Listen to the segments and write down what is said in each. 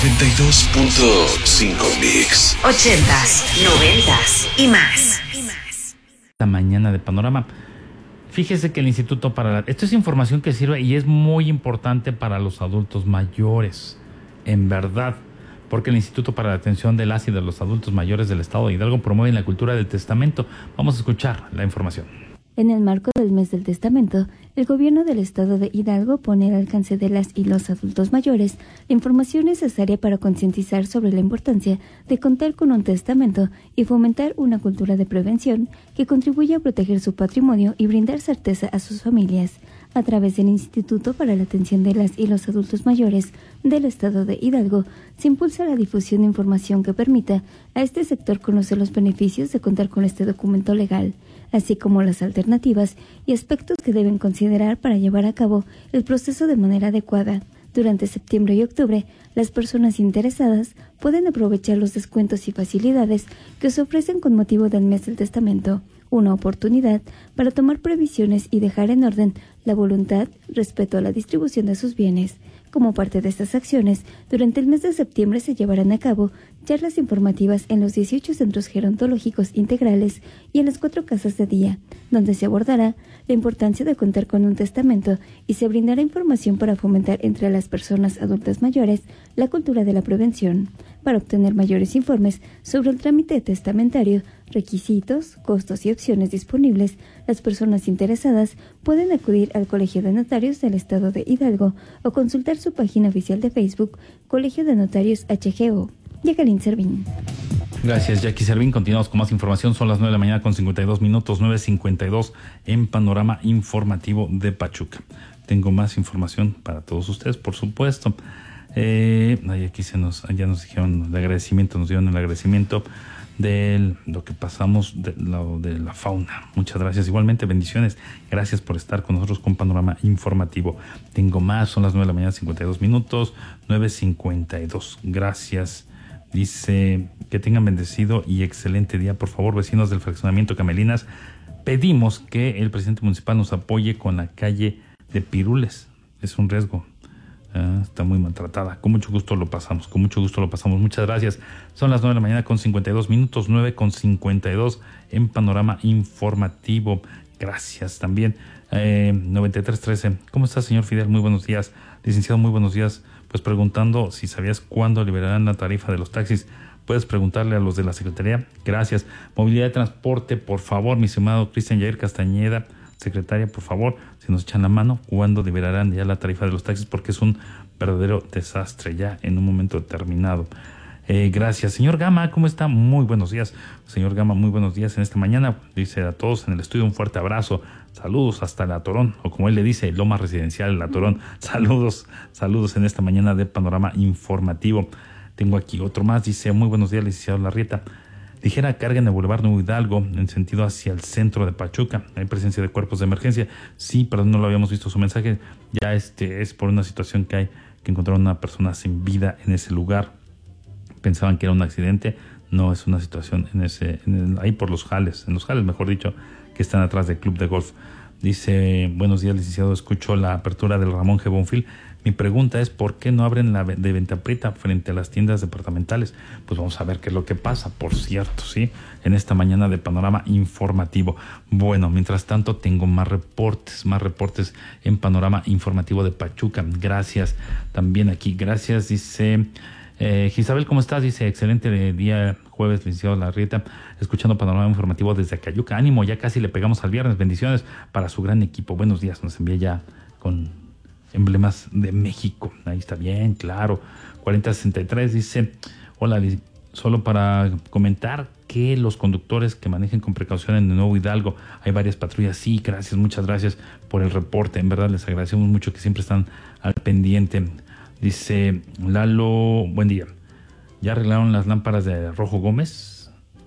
92.5 Mix. 80s, 90s y más. Esta mañana de Panorama. Fíjese que el Instituto esto es información que sirve y es muy importante para los adultos mayores, en verdad, porque el Instituto para la Atención de las y de los Adultos Mayores del Estado de Hidalgo promueve la cultura del testamento. Vamos a escuchar la información. En el marco del mes del testamento, el gobierno del estado de Hidalgo pone al alcance de las y los adultos mayores la información necesaria para concientizar sobre la importancia de contar con un testamento y fomentar una cultura de prevención que contribuya a proteger su patrimonio y brindar certeza a sus familias. A través del Instituto para la Atención de las y los Adultos Mayores del estado de Hidalgo, se impulsa la difusión de información que permita a este sector conocer los beneficios de contar con este documento legal, así como las alternativas y aspectos que deben considerar para llevar a cabo el proceso de manera adecuada. Durante septiembre y octubre, las personas interesadas pueden aprovechar los descuentos y facilidades que se ofrecen con motivo del mes del testamento, una oportunidad para tomar previsiones y dejar en orden la voluntad respecto a la distribución de sus bienes. Como parte de estas acciones, durante el mes de septiembre se llevarán a cabo charlas informativas en los 18 centros gerontológicos integrales y en las 4 casas de día, donde se abordará la importancia de contar con un testamento y se brindará información para fomentar entre las personas adultas mayores la cultura de la prevención. Para obtener mayores informes sobre el trámite testamentario, requisitos, costos y opciones disponibles, las personas interesadas pueden acudir al Colegio de Notarios del Estado de Hidalgo o consultar su página oficial de Facebook, Colegio de Notarios HGO. Jacqueline Servín. Gracias, Jackie Servín. Continuamos con más información. Son las 9 de la mañana con 52 minutos, 9:52 en Panorama Informativo de Pachuca. Tengo más información para todos ustedes, por supuesto. Aquí ya nos dijeron el agradecimiento, nos dieron el agradecimiento de lo que pasamos de la fauna. Muchas gracias. Igualmente, bendiciones. Gracias por estar con nosotros con Panorama Informativo. Tengo más, son las 9 de la mañana, 52 minutos, 9:52. Gracias. Dice que tengan bendecido y excelente día. Por favor, vecinos del fraccionamiento Camelinas, pedimos que el presidente municipal nos apoye con la calle de Pirules. Es un riesgo. Está muy maltratada. Con mucho gusto lo pasamos. Muchas gracias. Son las 9 de la mañana con 52 minutos, 9:52 en Panorama Informativo. Gracias también. 9313. ¿Cómo está, señor Fidel? Muy buenos días. Licenciado, muy buenos días. Pues preguntando si sabías cuándo liberarán la tarifa de los taxis. Puedes preguntarle a los de la Secretaría. Gracias. Movilidad de transporte, por favor, mi estimado Cristian Jair Castañeda. Secretaria, por favor, si nos echan la mano, ¿cuándo liberarán ya la tarifa de los taxis? Porque es un verdadero desastre ya en un momento determinado. Gracias. Señor Gama, ¿cómo está? Muy buenos días. Señor Gama, muy buenos días en esta mañana. Dice a todos en el estudio un fuerte abrazo. Saludos hasta La Torón, o como él le dice, Loma Residencial La Torón. Saludos en esta mañana de Panorama Informativo. Tengo aquí otro más. Dice, muy buenos días, licenciado Larrieta. Ligera carga en el Boulevard Nuevo Hidalgo, en sentido hacia el centro de Pachuca. Hay presencia de cuerpos de emergencia. Sí, pero no lo habíamos visto su mensaje. Ya es por una situación que hay, que encontraron una persona sin vida en ese lugar. Pensaban que era un accidente. No, es una situación ahí por los jales, en los jales, mejor dicho, que están atrás del club de golf. Dice, buenos días, licenciado. Escucho la apertura del Ramón G. Bonfil. Mi pregunta es, ¿por qué no abren la de venta prieta frente a las tiendas departamentales? Pues vamos a ver qué es lo que pasa, por cierto, ¿sí? En esta mañana de Panorama Informativo. Bueno, mientras tanto tengo más reportes en Panorama Informativo de Pachuca. Gracias también aquí. Gracias, dice Isabel, ¿cómo estás? Dice, excelente día jueves, licenciado Larrieta, escuchando Panorama Informativo desde Acayuca. Ánimo, ya casi le pegamos al viernes. Bendiciones para su gran equipo. Buenos días, nos envía ya con emblemas de México. Ahí está bien, claro. 4063 dice, hola, solo para comentar que los conductores que manejen con precaución en el Nuevo Hidalgo, hay varias patrullas. Sí, gracias, muchas gracias por el reporte. En verdad les agradecemos mucho que siempre están al pendiente. Dice Lalo, buen día. ¿Ya arreglaron las lámparas de Rojo Gómez?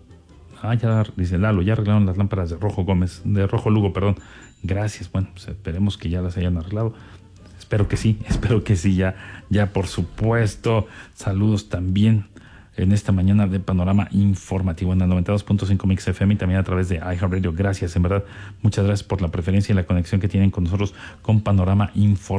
Dice Lalo, ya arreglaron las lámparas de Rojo Lugo, perdón. Gracias, bueno, pues esperemos que ya las hayan arreglado. Espero que sí, ya por supuesto. Saludos también en esta mañana de Panorama Informativo en el 92.5 Mix FM y también a través de iHeartRadio. Gracias, en verdad, muchas gracias por la preferencia y la conexión que tienen con nosotros con Panorama Informativo.